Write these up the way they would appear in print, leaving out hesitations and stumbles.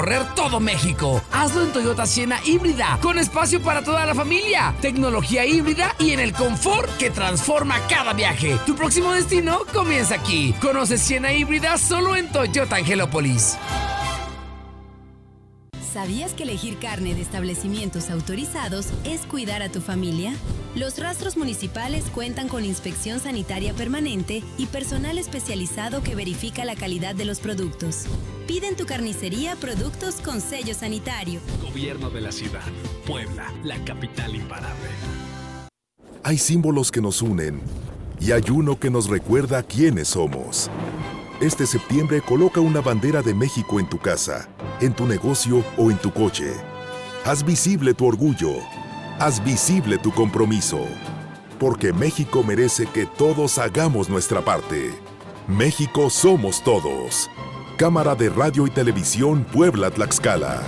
Correr todo México. Hazlo en Toyota Sienna híbrida, con espacio para toda la familia, tecnología híbrida y en el confort que transforma cada viaje. Tu próximo destino comienza aquí. Conoce Sienna híbrida solo en Toyota Angelópolis. ¿Sabías que elegir carne de establecimientos autorizados es cuidar a tu familia? Los rastros municipales cuentan con inspección sanitaria permanente y personal especializado que verifica la calidad de los productos. Pide en tu carnicería productos con sello sanitario. Gobierno de la ciudad. Puebla, la capital imparable. Hay símbolos que nos unen y hay uno que nos recuerda quiénes somos. Este septiembre coloca una bandera de México en tu casa, en tu negocio o en tu coche. Haz visible tu orgullo. Haz visible tu compromiso. Porque México merece que todos hagamos nuestra parte. México somos todos. Cámara de Radio y Televisión Puebla-Tlaxcala.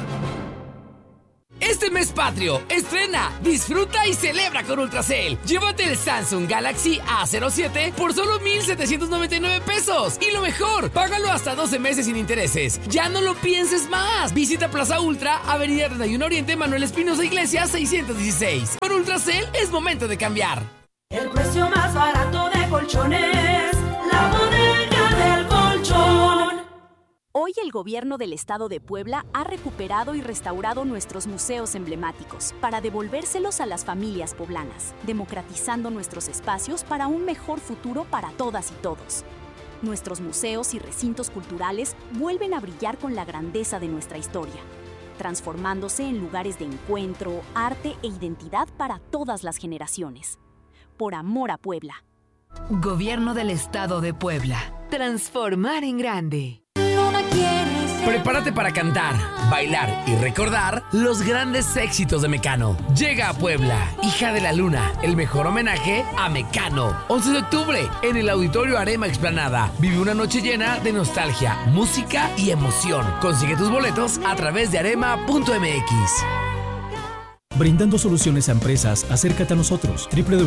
Este mes patrio, estrena, disfruta y celebra con Ultracel. Llévate el Samsung Galaxy A07 por solo 1,799 pesos. Y lo mejor, págalo hasta 12 meses sin intereses. Ya no lo pienses más. Visita Plaza Ultra, Avenida 31 Oriente, Manuel Espinosa Iglesias, 616. Con Ultracel es momento de cambiar. El precio más barato de colchones, la bodega del colchón. Hoy el gobierno del estado de Puebla ha recuperado y restaurado nuestros museos emblemáticos para devolvérselos a las familias poblanas, democratizando nuestros espacios para un mejor futuro para todas y todos. Nuestros museos y recintos culturales vuelven a brillar con la grandeza de nuestra historia, transformándose en lugares de encuentro, arte e identidad para todas las generaciones. Por amor a Puebla. Gobierno del estado de Puebla. Transformar en grande. Prepárate para cantar, bailar y recordar los grandes éxitos de Mecano. Llega a Puebla, Hija de la Luna, el mejor homenaje a Mecano. 11 de octubre, en el Auditorio Arema Explanada. Vive una noche llena de nostalgia, música y emoción. Consigue tus boletos a través de arema.mx. Brindando soluciones a empresas, acércate a nosotros.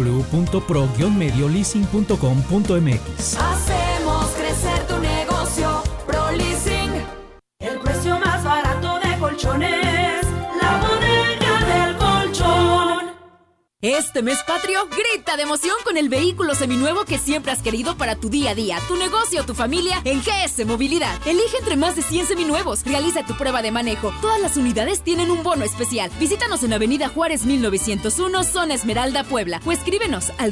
www.pro-medioleasing.com.mx. Hacemos crecer tu negocio, ProLeasing. El precio más barato de colchones, la bodega del colchón. Este mes patrio, grita de emoción con el vehículo seminuevo que siempre has querido para tu día a día, tu negocio o tu familia en GS Movilidad. Elige entre más de 100 seminuevos. Realiza tu prueba de manejo. Todas las unidades tienen un bono especial. Visítanos en Avenida Juárez 1901, Zona Esmeralda, Puebla. O escríbenos al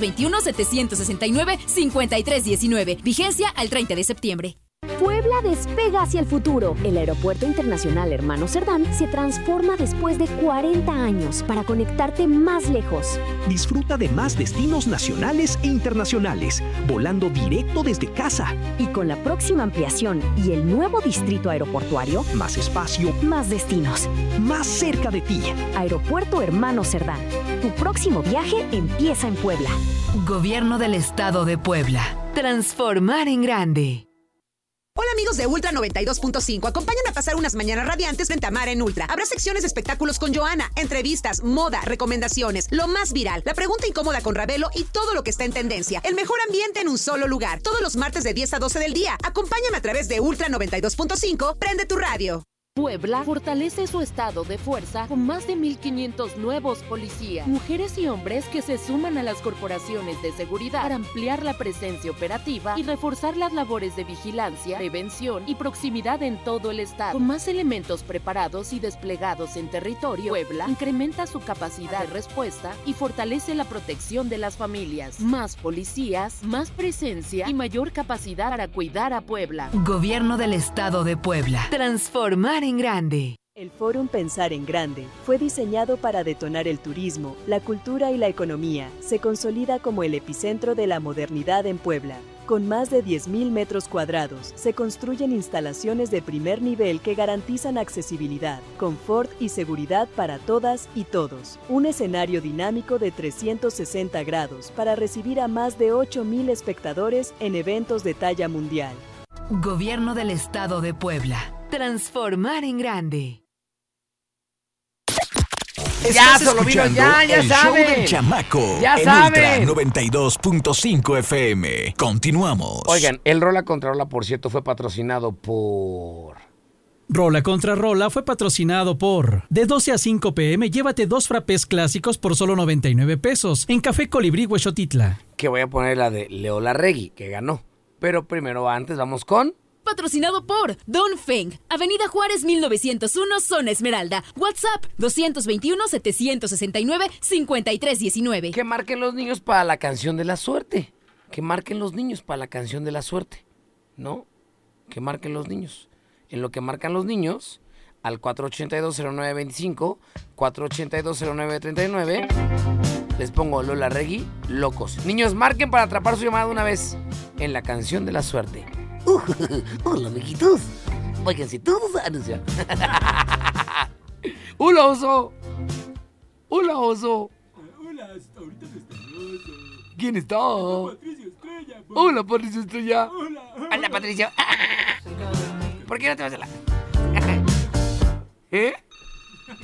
221-769-5319. Vigencia al 30 de septiembre. Puebla despega hacia el futuro. El Aeropuerto Internacional Hermano Cerdán se transforma después de 40 años para conectarte más lejos. Disfruta de más destinos nacionales e internacionales, volando directo desde casa. Y con la próxima ampliación y el nuevo distrito aeroportuario, más espacio, más destinos, más cerca de ti. Aeropuerto Hermano Cerdán. Tu próximo viaje empieza en Puebla. Gobierno del estado de Puebla. Transformar en grande. Hola amigos de Ultra 92.5, acompáñame a pasar unas mañanas radiantes frente a Mar en Ultra. Habrá secciones de espectáculos con Joana, entrevistas, moda, recomendaciones, lo más viral, la pregunta incómoda con Ravelo y todo lo que está en tendencia. El mejor ambiente en un solo lugar, todos los martes de 10 a 12 del día. Acompáñame a través de Ultra 92.5, prende tu radio. Puebla fortalece su estado de fuerza con más de 1,500 nuevos policías, mujeres y hombres que se suman a las corporaciones de seguridad para ampliar la presencia operativa y reforzar las labores de vigilancia, prevención y proximidad en todo el estado. Con más elementos preparados y desplegados en territorio, Puebla incrementa su capacidad de respuesta y fortalece la protección de las familias. Más policías, más presencia y mayor capacidad para cuidar a Puebla. Gobierno del estado de Puebla. Transformar en grande. El Fórum Pensar en Grande fue diseñado para detonar el turismo, la cultura y la economía. Se consolida como el epicentro de la modernidad en Puebla. Con más de 10,000 metros cuadrados, se construyen instalaciones de primer nivel que garantizan accesibilidad, confort y seguridad para todas y todos. Un escenario dinámico de 360 grados para recibir a más de 8,000 espectadores en eventos de talla mundial. Gobierno del estado de Puebla. Transformar en grande. Ya, solo vino, ya el saben. Show del Chamaco. Ya en saben. Ultra 92.5 FM. Continuamos. Oigan, el Rola contra Rola, por cierto, fue patrocinado por Rola contra Rola fue patrocinado por... De 12 a 5 p.m. llévate 2 frappés clásicos por solo 99 pesos en Café Colibrí Huexotitla. Que voy a poner la de Leo Larregui, que ganó. Pero primero, antes, vamos con... Patrocinado por Don Feng, Avenida Juárez 1901, Zona Esmeralda. WhatsApp 221-769-5319. Que marquen los niños para la canción de la suerte. Que marquen los niños para la canción de la suerte. ¿No? Que marquen los niños. En lo que marcan los niños, al 482-0925, 482-0939, les pongo Lola Regui, Locos. Niños, marquen para atrapar su llamada una vez en la canción de la suerte. Hola, amiguitos. Váyanse todos a anunciar. ¡Hola, oso! ¡Hola, oso! Hola, ahorita no está el oso. ¿Quién está? Patricio Estrella. Hola, Patricio Estrella. Hola, Patricio. ¿Por qué no te vas a la...? ¿Eh?